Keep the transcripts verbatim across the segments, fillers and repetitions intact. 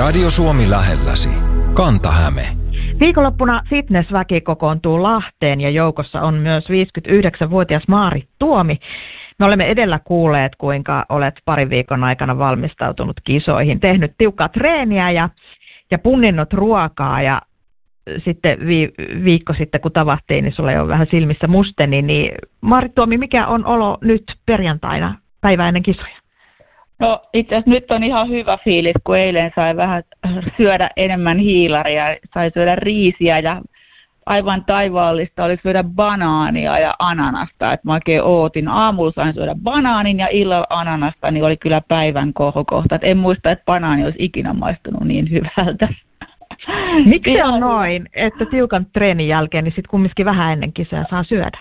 Radio Suomi lähelläsi. Kanta-Häme. Viikonloppuna fitnessväki kokoontuu Lahteen ja joukossa on myös viisikymmentäyhdeksänvuotias Maarit Tuomi. Me olemme edellä kuulleet, kuinka olet parin viikon aikana valmistautunut kisoihin, tehnyt tiukkaa treeniä ja, ja punninnut ruokaa ja sitten vi, viikko sitten kun tavattiin, niin sulla ei ole vähän silmissä musteni, niin Maarit Tuomi, mikä on olo nyt perjantaina päivää ennen kisoja? No itse asiassa nyt on ihan hyvä fiilis, kun eilen sai vähän syödä enemmän hiilaria, sai syödä riisiä ja aivan taivaallista oli syödä banaania ja ananasta. Et mä oikein ootin. Aamulla sain syödä banaanin ja illalla ananasta, niin oli kyllä päivän kohokohta. Et en muista, että banaani olisi ikinä maistunut niin hyvältä. Miksi se on noin, että tiukan treenin jälkeen niin sitten kumminkin vähän ennen kisoja saa syödä?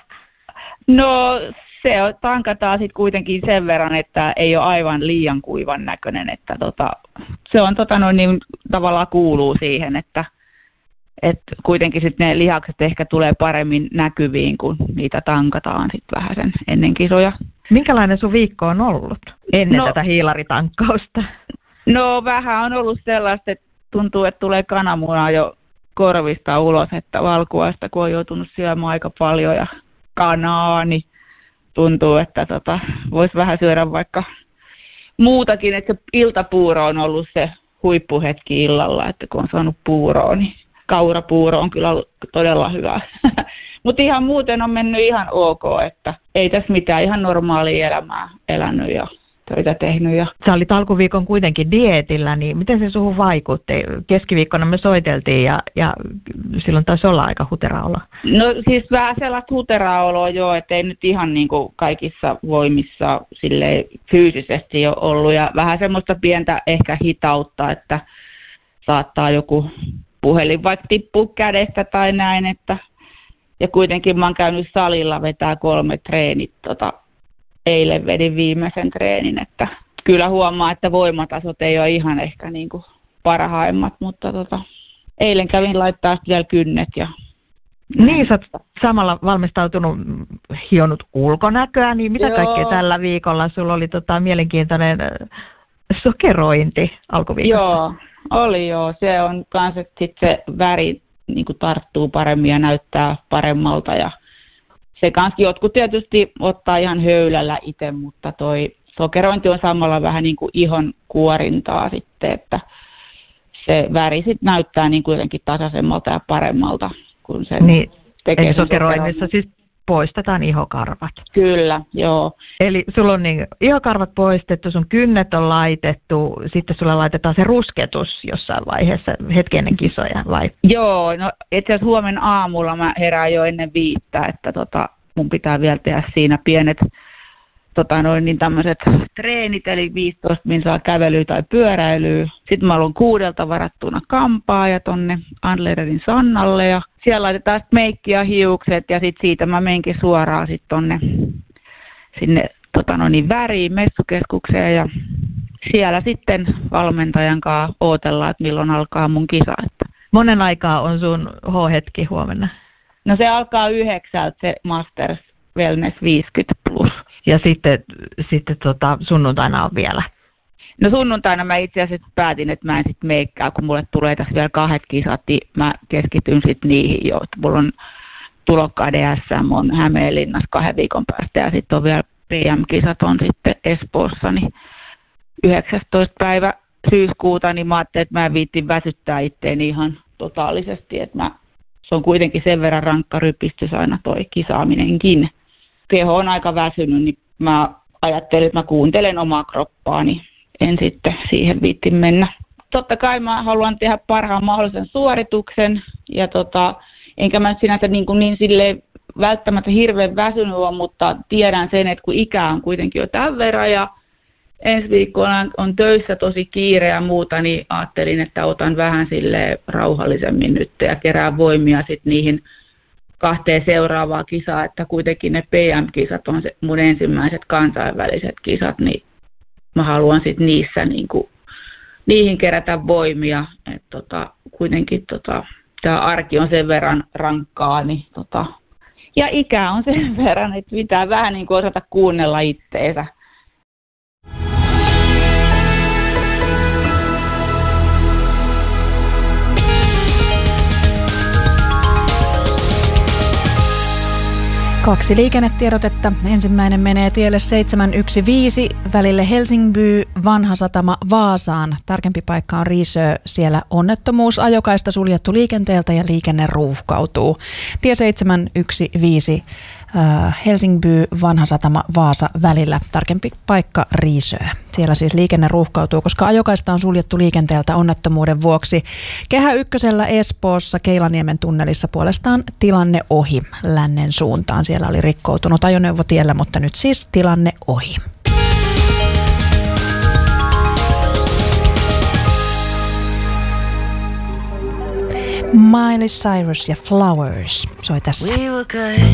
No se on, tankataan sitten kuitenkin sen verran, että ei ole aivan liian kuivan näköinen. Että tota, se on tota noin, niin tavallaan kuuluu siihen, että et kuitenkin sitten ne lihakset ehkä tulee paremmin näkyviin, kun niitä tankataan sitten vähän sen ennen kisoja. Minkälainen sun viikko on ollut ennen no, tätä hiilaritankkausta? No vähän on ollut sellaista, että tuntuu, että tulee kananmunaa jo korvista ulos, että valkuaista, kun on joutunut syömään aika paljon ja kanaa, niin tuntuu, että tota, voisi vähän syödä vaikka muutakin, että se iltapuuro on ollut se huippuhetki illalla, että kun on saanut puuroa, niin kaurapuuro on kyllä ollut todella hyvä. Mutta ihan muuten on mennyt ihan ok, että ei tässä mitään, ihan normaalia elämää elänyt ja töitä tehnyt. Ja... Sä olit alkuviikon kuitenkin dieetillä, niin miten se suhun vaikutti? Keskiviikkona me soiteltiin ja, ja silloin taisi olla aika huteraa oloa. No siis vähän sellaista huteraa oloa jo, että ei nyt ihan niin kuin kaikissa voimissa silleen fyysisesti ole ollut. Ja vähän semmoista pientä ehkä hitautta, että saattaa joku puhelin vaikka tippuu kädestä tai näin. Että... Ja kuitenkin mä oon käynyt salilla vetää kolme treenit tota, eilen vedin viimeisen treenin, että kyllä huomaa, että voimatasot ei ole ihan ehkä niin kuin parhaimmat, mutta tota, eilen kävin laittaa vielä kynnet. Ja niin, sä oot samalla valmistautunut, hionut ulkonäköä, niin mitä joo. Kaikkea tällä viikolla? Sulla oli tota, mielenkiintoinen sokerointi alkuviikosta. Joo, oli joo. Se on kans, että sit se väri niin kuin tarttuu paremmin ja näyttää paremmalta ja se kans jotkut tietysti ottaa ihan höylällä itse, mutta toi sokerointi on samalla vähän niin kuin ihon kuorintaa sitten, että se väri sitten näyttää niin kuin jotenkin tasaisemmalta ja paremmalta, kun se niin, tekee. Eli sokeroinnissa siis poistetaan ihokarvat. Kyllä, joo. Eli sulla on niin ihokarvat poistettu, sun kynnet on laitettu, sitten sulla laitetaan se rusketus jossain vaiheessa hetken ennen kisoja, vai? Joo, no itse asiassa huomenna aamulla mä herään jo ennen viittä, että tota, mun pitää vielä tehdä siinä pienet tota noin, niin tämmöiset treenit, eli viisitoista minsaa kävelyä tai pyöräilyä. Sitten mä olen kuudelta varattuna kampaa ja tonne Andlererin Sannalle ja siellä laitetaan meikki ja hiukset ja sitten siitä mä menenkin suoraan sitten tonne sinne tota noin, niin väriin messukeskukseen ja siellä sitten valmentajan kanssa odotellaan, että milloin alkaa mun kisa. Monen aikaa on sun H-hetki huomenna? No se alkaa yhdeksältä se Masters Wellness viisikymmentä plus. Ja sitten, sitten tota, sunnuntaina on vielä? No sunnuntaina mä itse asiassa päätin, että mä en sitten meikkää, kun mulle tulee tässä vielä kahdet kisat, niin mä keskityn sitten niihin jo. Mulla on tulokkaiden D S M on Hämeenlinnassa kahden viikon päästä ja sitten on vielä P M-kisat on sitten Espoossa, niin yhdeksästoista päivä syyskuuta, niin mä ajattelin, että mä en viittin väsyttää itteeni ihan totaalisesti, että mä, se on kuitenkin sen verran rankka rypistys aina toi kisaaminenkin. Keho on aika väsynyt, niin mä ajattelin, että mä kuuntelen omaa kroppaani, en sitten siihen viittin mennä. Totta kai mä haluan tehdä parhaan mahdollisen suorituksen, ja tota, enkä mä sinänsä niin, kuin niin silleen välttämättä hirveän väsynyt ole, mutta tiedän sen, että kun ikä on kuitenkin jo tämän verran, ja ensi viikolla on töissä tosi kiire ja muuta, niin ajattelin, että otan vähän silleen rauhallisemmin nyt ja kerään voimia sitten niihin kahteen seuraavaan kisaan, että kuitenkin ne P M-kisat on se mun ensimmäiset kansainväliset kisat, niin mä haluan sitten niissä niinku, niihin kerätä voimia, että tota, kuitenkin tota, tämä arki on sen verran rankkaa, niin tota, ja ikä on sen verran, että pitää vähän niin kuin osata kuunnella itteensä. Kaksi liikennetiedotetta. Ensimmäinen menee tielle seitsemän yksi viisi välille Helsingby, Vanhasatama, Vaasaan. Tarkempi paikka on Riisö. Siellä onnettomuus, ajokaista suljettu liikenteeltä ja liikenne ruuhkautuu. Tie seitsemän yksi viisi äh, Helsingby, Vanhasatama, Vaasa välillä. Tarkempi paikka Riisö. Siellä siis liikenne ruuhkautuu, koska ajokaista on suljettu liikenteeltä onnettomuuden vuoksi. Kehä ykkösellä Espoossa Keilaniemen tunnelissa puolestaan tilanne ohi lännen suuntaan. Siellä oli rikkoutunut ajoneuvo tiellä, mutta nyt siis tilanne ohi. Miley Cyrus ja Flowers soi tässä.